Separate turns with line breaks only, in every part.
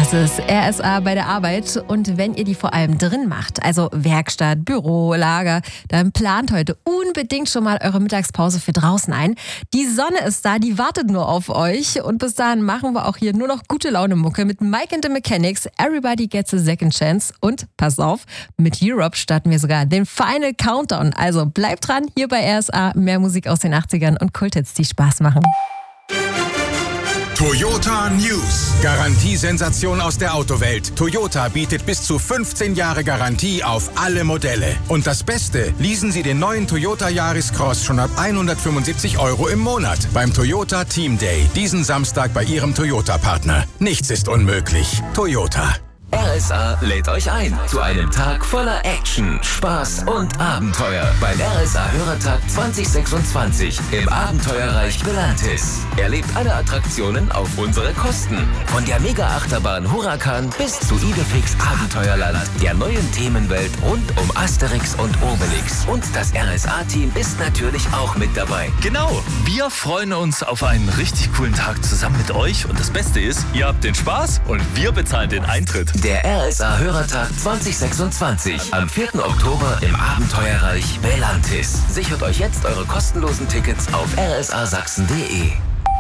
Das ist RSA bei der Arbeit. Und wenn ihr die vor allem drin macht, also Werkstatt, Büro, Lager, dann plant heute unbedingt schon mal eure Mittagspause für draußen ein. Die Sonne ist da, die wartet nur auf euch. Und bis dahin machen wir auch hier nur noch gute Laune-Mucke mit Mike and the Mechanics, Everybody Gets a Second Chance. Und pass auf, mit Europe starten wir sogar den Final Countdown. Also bleibt dran, hier bei RSA, mehr Musik aus den 80ern und Kulthits, die Spaß machen.
Toyota News. Garantiesensation aus der Autowelt. Toyota bietet bis zu 15 Jahre Garantie auf alle Modelle. Und das Beste, leasen Sie den neuen Toyota Yaris Cross schon ab 175 € im Monat beim Toyota Team Day. Diesen Samstag bei Ihrem Toyota-Partner. Nichts ist unmöglich. Toyota.
RSA lädt euch ein zu einem Tag voller Action, Spaß und Abenteuer beim RSA-Hörertag 2026 im Abenteuerreich Belantis. Erlebt alle Attraktionen auf unsere Kosten. Von der Mega-Achterbahn Huracan bis zu Idefix Abenteuerland, der neuen Themenwelt rund um Asterix und Obelix. Und das RSA-Team ist natürlich auch mit dabei.
Genau, wir freuen uns auf einen richtig coolen Tag zusammen mit euch. Und das Beste ist, ihr habt den Spaß und wir bezahlen den Eintritt.
Der RSA-Hörertag 2026 am 4. Oktober im Abenteuerreich Belantis. Sichert euch jetzt eure kostenlosen Tickets auf rsasachsen.de.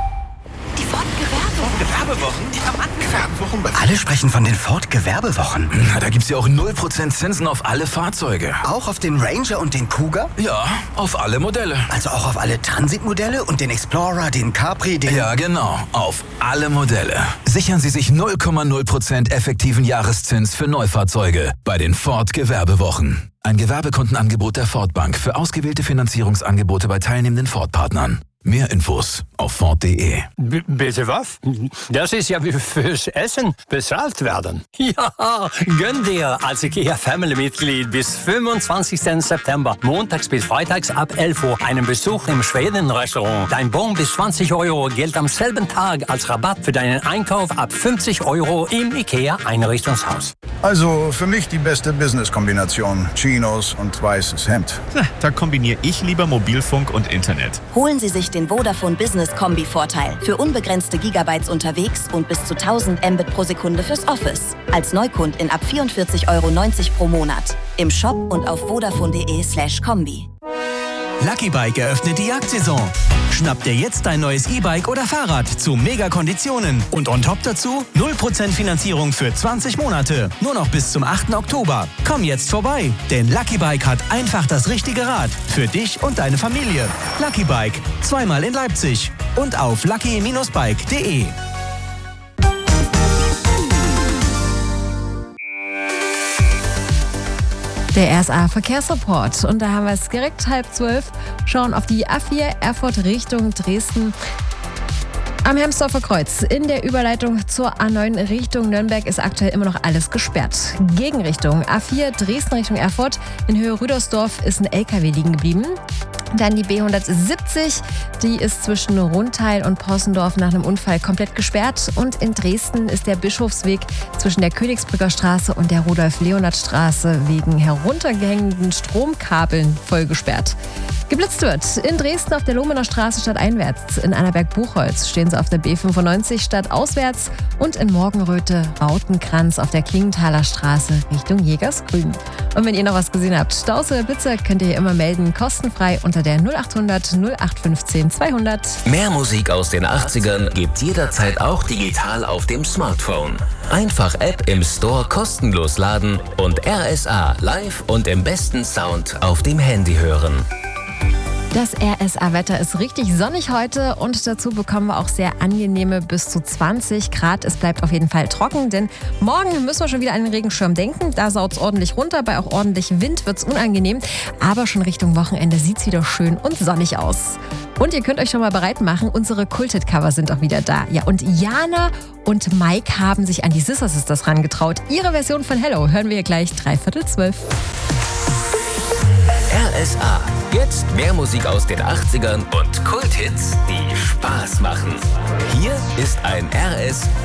Die Ford-Gewerbewochen, die Gewerbewochen.
Alle sprechen von den Ford-Gewerbewochen.
Na, da gibt's ja auch 0% Zinsen auf alle Fahrzeuge.
Auch auf den Ranger und den Cougar?
Ja, auf alle Modelle.
Also auch auf alle Transit-Modelle und den Explorer, den Capri, den...
Ja, genau, auf alle Modelle. Sichern Sie sich 0,0% effektiven Jahreszins für Neufahrzeuge bei den Ford-Gewerbewochen. Ein Gewerbekundenangebot der Ford Bank für ausgewählte Finanzierungsangebote bei teilnehmenden Ford-Partnern. Mehr Infos auf Ford.de.
Bitte was? Das ist ja wie fürs Essen bezahlt werden. Ja, gönn dir als IKEA-Family-Mitglied bis 25. September, montags bis freitags ab 11 Uhr, einen Besuch im Schweden-Restaurant. Dein Bon bis 20 € gilt am selben Tag als Rabatt für deinen Einkauf ab 50 € im IKEA-Einrichtungshaus.
Also für mich die beste Business-Kombination. Chinos und weißes Hemd.
Da kombiniere ich lieber Mobilfunk und Internet.
Holen Sie sich den Vodafone Business Kombi-Vorteil für unbegrenzte Gigabytes unterwegs und bis zu 1000 Mbit pro Sekunde fürs Office. Als Neukundin ab 44,90 € pro Monat. Im Shop und auf vodafone.de/kombi.
Lucky Bike eröffnet die Jagdsaison. Schnapp dir jetzt dein neues E-Bike oder Fahrrad zu Mega-Konditionen. Und on top dazu 0% Finanzierung für 20 Monate. Nur noch bis zum 8. Oktober. Komm jetzt vorbei, denn Lucky Bike hat einfach das richtige Rad. Für dich und deine Familie. Lucky Bike, zweimal in Leipzig. Und auf lucky-bike.de.
Der RSA-Verkehrsreport. Und da haben wir es direkt 11:30. Schauen auf die A4 Erfurt Richtung Dresden. Am Helmsdorfer Kreuz in der Überleitung zur A9 Richtung Nürnberg ist aktuell immer noch alles gesperrt. Gegenrichtung A4 Dresden Richtung Erfurt. In Höhe Rüdersdorf ist ein LKW liegen geblieben. Dann die B170, die ist zwischen Rundteil und Possendorf nach einem Unfall komplett gesperrt. Und in Dresden ist der Bischofsweg zwischen der Königsbrücker Straße und der Rudolf-Leonhard-Straße wegen heruntergehängenden Stromkabeln voll gesperrt. Geblitzt wird in Dresden auf der Lohmener Straße stadteinwärts. In Annaberg-Buchholz stehen sie auf der B95 stadtauswärts und in Morgenröte-Rautenkranz auf der Klingenthaler Straße Richtung Jägersgrün. Und wenn ihr noch was gesehen habt, Staus oder Blitzer, könnt ihr hier immer melden, kostenfrei unter der 0800 0815 200.
Mehr Musik aus den 80ern gibt jederzeit auch digital auf dem Smartphone. Einfach App im Store kostenlos laden und RSA live und im besten Sound auf dem Handy hören.
Das RSA-Wetter ist richtig sonnig heute und dazu bekommen wir auch sehr angenehme bis zu 20 Grad. Es bleibt auf jeden Fall trocken, denn morgen müssen wir schon wieder an den Regenschirm denken. Da saut es ordentlich runter, bei auch ordentlich Wind wird es unangenehm. Aber schon Richtung Wochenende sieht es wieder schön und sonnig aus. Und ihr könnt euch schon mal bereit machen, unsere Kulthit-Cover sind auch wieder da. Ja, und Jana und Mike haben sich an die Sister Sisters rangetraut. Ihre Version von Hello hören wir hier gleich 11:45.
RSA. Jetzt mehr Musik aus den 80ern und Kulthits, die Spaß machen. Hier ist ein RSA